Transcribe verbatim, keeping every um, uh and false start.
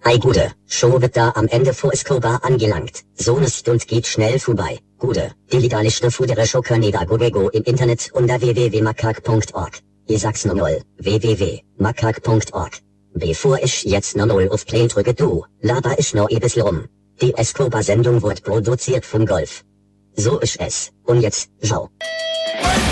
Ei Gude, schon wird da am Ende vor Escobar angelangt. So ne Stund geht schnell vorbei. Gude, die legalischste Fudere Schokaneda Gogego im Internet unter w w w punkt makak punkt org. Ich sag's no null, w w w punkt makak punkt org. Bevor ich jetzt no null auf Play drücke du, laber ich no e bissl rum. Die Escobar-Sendung wird produziert vom Golf. So ist es, und jetzt, ciao.